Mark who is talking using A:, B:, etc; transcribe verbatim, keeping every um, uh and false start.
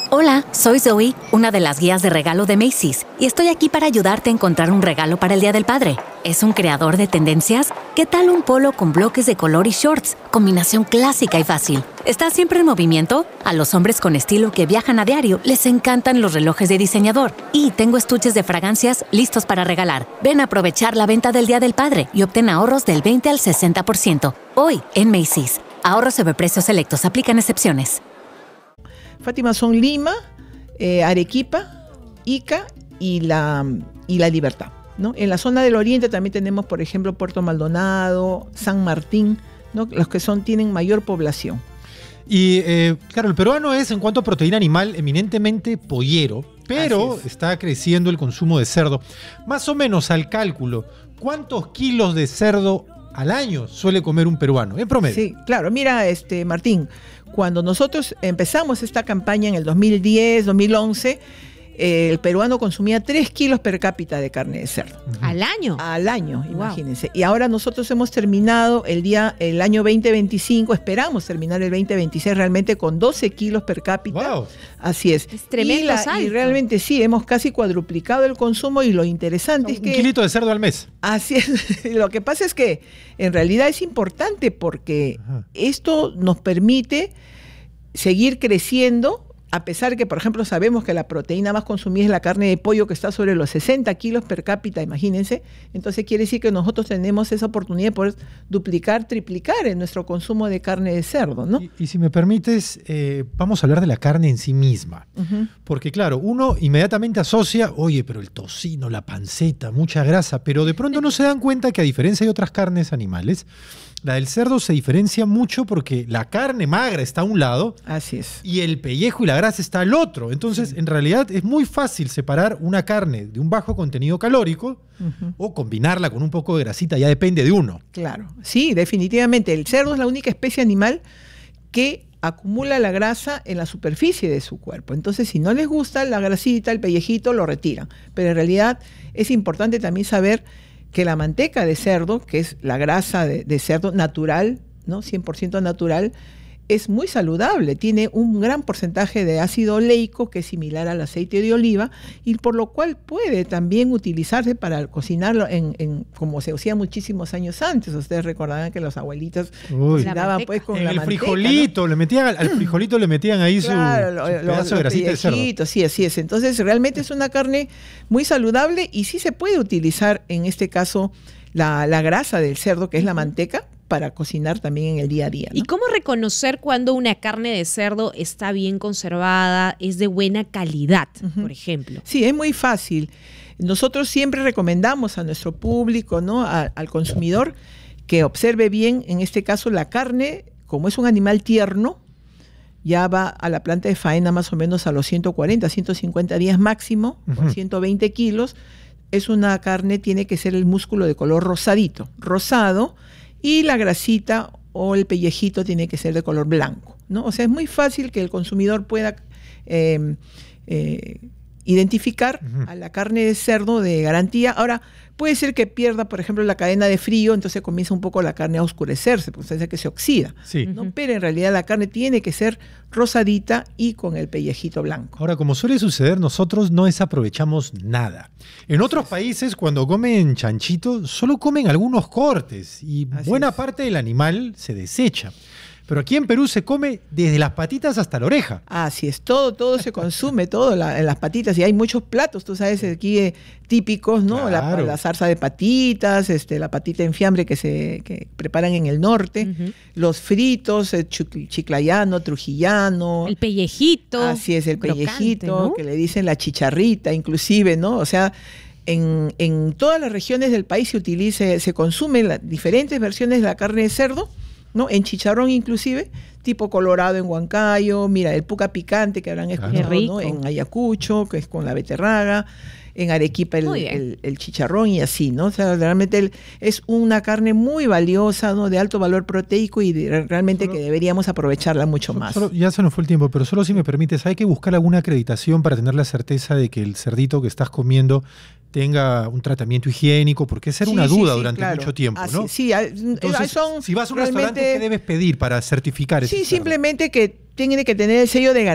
A: Hola, soy Zoe, una de las guías de regalo de Macy's, y estoy aquí para ayudarte a encontrar un regalo para el Día del Padre. ¿Es un creador de tendencias? ¿Qué tal un polo con bloques de color y shorts? Combinación clásica y fácil. ¿Estás siempre en movimiento? A los hombres con estilo que viajan a diario les encantan los relojes de diseñador. Y tengo estuches de fragancias listos para regalar. Ven a aprovechar la venta del Día del Padre y obtén ahorros del veinte al sesenta por ciento. Hoy en Macy's. Ahorros sobre precios selectos. Aplican excepciones.
B: Fátima, son Lima, eh, Arequipa, Ica y la, y la Libertad, ¿no? En la zona del oriente también tenemos, por ejemplo, Puerto Maldonado, San Martín, ¿no? Los que son, tienen mayor población.
C: Y eh, claro, el peruano es, en cuanto a proteína animal, eminentemente pollero, pero está creciendo el consumo de cerdo. Más o menos al cálculo, ¿cuántos kilos de cerdo al año suele comer un peruano, en promedio?
B: Sí, claro. Mira, este Martín, cuando nosotros empezamos esta campaña en el dos mil diez, dos mil once, eh, el peruano consumía tres kilos per cápita de carne de cerdo.
D: Uh-huh. ¿Al año?
B: Al año, wow. Imagínense. Y ahora nosotros hemos terminado el día, el año veinte veinticinco, esperamos terminar el veinte veintiséis realmente con doce kilos per cápita.
C: Wow.
B: Así es.
D: Es tremendo
B: y, la,
D: salto.
B: y realmente sí, hemos casi cuadruplicado el consumo, y lo interesante
C: Un
B: es que...
C: Un kilito de cerdo al mes.
B: Así es. Lo que pasa es que en realidad es importante porque Ajá. esto nos permite seguir creciendo, a pesar que, por ejemplo, sabemos que la proteína más consumida es la carne de pollo, que está sobre los sesenta kilos per cápita, imagínense. Entonces quiere decir que nosotros tenemos esa oportunidad de poder duplicar, triplicar en nuestro consumo de carne de cerdo, ¿no?
C: Y, y si me permites, eh, vamos a hablar de la carne en sí misma. Uh-huh. Porque claro, uno inmediatamente asocia, oye, pero el tocino, la panceta, mucha grasa, pero de pronto no se dan cuenta que, a diferencia de otras carnes animales, la del cerdo se diferencia mucho porque la carne magra está a un lado.
B: Así es.
C: Y el pellejo y la grasa está al otro. Entonces, sí. en realidad es muy fácil separar una carne de un bajo contenido calórico uh-huh. o combinarla con un poco de grasita, ya depende de uno.
B: Claro, sí, definitivamente. El cerdo es la única especie animal que acumula la grasa en la superficie de su cuerpo. Entonces, si no les gusta la grasita, el pellejito, lo retiran. Pero en realidad es importante también saber que la manteca de cerdo, que es la grasa de, de cerdo natural, ¿no? cien por ciento natural, es muy saludable, tiene un gran porcentaje de ácido oleico que es similar al aceite de oliva, y por lo cual puede también utilizarse para cocinarlo en, en como se hacía muchísimos años antes. Ustedes recordarán que los abuelitos
C: Uy.
B: cocinaban pues con
C: en
B: la
C: el
B: manteca,
C: frijolito,
B: ¿no?
C: le metían al, al frijolito le metían ahí
B: claro,
C: su,
B: lo,
C: su
B: lo,
C: pedazo de grasita de cerdo.
B: Sí, así es. Entonces realmente es una carne muy saludable, y sí se puede utilizar en este caso la, la grasa del cerdo, que es la manteca, para cocinar también en el día a día, ¿no?
D: ¿Y cómo reconocer cuando una carne de cerdo está bien conservada, es de buena calidad, uh-huh. por ejemplo?
B: Sí, es muy fácil. Nosotros siempre recomendamos a nuestro público, ¿no? a, al consumidor, que observe bien, en este caso, la carne, como es un animal tierno, ya va a la planta de faena más o menos a los ciento cuarenta, ciento cincuenta días máximo, uh-huh. por ciento veinte kilos. Es una carne, tiene que ser el músculo de color rosadito, rosado, y la grasita o el pellejito tiene que ser de color blanco, ¿no? O sea, es muy fácil que el consumidor pueda eh, eh, identificar uh-huh. a la carne de cerdo de garantía. Ahora, puede ser que pierda, por ejemplo, la cadena de frío, entonces comienza un poco la carne a oscurecerse, porque se hace que se oxida,
C: sí.
B: ¿no? Uh-huh. Pero en realidad la carne tiene que ser rosadita y con el pellejito blanco.
C: Ahora, como suele suceder, nosotros no desaprovechamos nada. En otros Así países, es. cuando comen chanchito, solo comen algunos cortes y Así buena es. parte del animal se desecha. Pero aquí en Perú se come desde las patitas hasta la oreja.
B: Así es, todo, todo se consume, todo la, en las patitas, y hay muchos platos, tú sabes, aquí eh, típicos, ¿no?
C: Claro.
B: La, la zarza de patitas, este, la patita en fiambre que se que preparan en el norte, uh-huh. los fritos, el chiclayano, trujillano.
D: El pellejito.
B: Así es, el
D: crocante,
B: pellejito,
D: ¿no?
B: que le dicen la chicharrita, inclusive, ¿no? O sea, en, en todas las regiones del país se utiliza, se consumen las diferentes versiones de la carne de cerdo, ¿no? En chicharrón inclusive, tipo colorado en Huancayo, mira, el puca picante que habrán escuchado, ¿no? En Ayacucho, que es con la beterraga, en Arequipa el, el, el chicharrón y así, ¿no? O sea, realmente el, es una carne muy valiosa, ¿no? De alto valor proteico, y de, realmente solo, que deberíamos aprovecharla mucho
C: solo,
B: más.
C: Solo, ya se nos fue el tiempo, pero solo si me permites, hay que buscar alguna acreditación para tener la certeza de que el cerdito que estás comiendo tenga un tratamiento higiénico, porque esa era sí, una duda sí, sí, durante claro. mucho tiempo, ¿no?
B: Ah, sí, sí,
C: entonces,
B: son
C: si vas a un restaurante, ¿qué debes pedir para certificar eso?
B: Sí, simplemente que tiene que tener el sello de